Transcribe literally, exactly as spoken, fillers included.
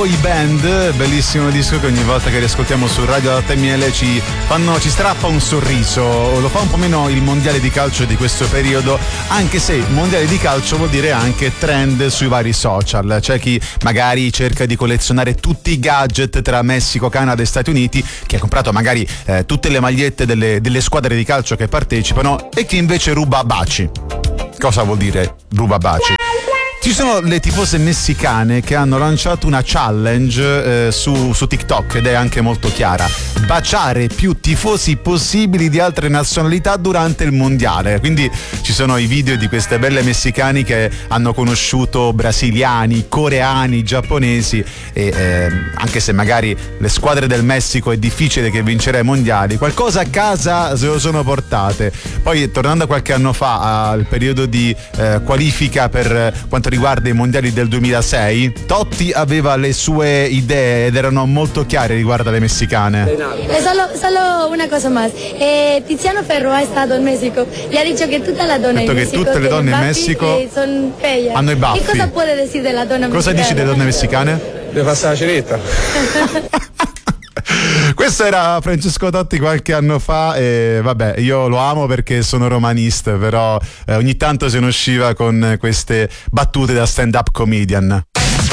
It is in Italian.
Boy Band, bellissimo disco che ogni volta che riascoltiamo su Radio Latte Miele ci fanno, ci strappa un sorriso. Lo fa un po' meno il mondiale di calcio di questo periodo, anche se mondiale di calcio vuol dire anche trend sui vari social. C'è chi magari cerca di collezionare tutti i gadget tra Messico, Canada e Stati Uniti, che ha comprato magari eh, tutte le magliette delle, delle squadre di calcio che partecipano, e chi invece ruba baci. Cosa vuol dire ruba baci? Ci sono le tifose messicane che hanno lanciato una challenge eh, su, su TikTok, ed è anche molto chiara: baciare più tifosi possibili di altre nazionalità durante il mondiale. Quindi ci sono i video di queste belle messicane che hanno conosciuto brasiliani, coreani, giapponesi, e eh, anche se magari le squadre del Messico è difficile che vincerà i mondiali, qualcosa a casa se lo sono portate. Poi, tornando a qualche anno fa, al periodo di eh, qualifica per quanto riguarda i mondiali del duemilasei, Totti aveva le sue idee ed erano molto chiare riguardo alle messicane. E solo, solo una cosa más. Eh, Tiziano Ferro è stato in Messico e ha detto che tutta la donna in Messico, che tutte le donne in Messico sono feie. Hanno i baffi. Che cosa può dire della donna messicana? Cosa dici delle donne messicane? Deve passare la ceretta. Questo era Francesco Totti qualche anno fa, e vabbè, io lo amo perché sono romanista, però eh, ogni tanto se ne usciva con queste battute da stand-up comedian.